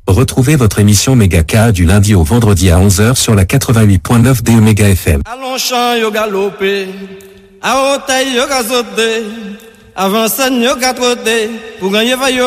Retrouvez votre émission Megaka du lundi au vendredi à 11h sur la 88.9 de Omega FM. Allons chant yo galopé, à haute yo gazoté, avant ça yo gatroté, pour gagner va yo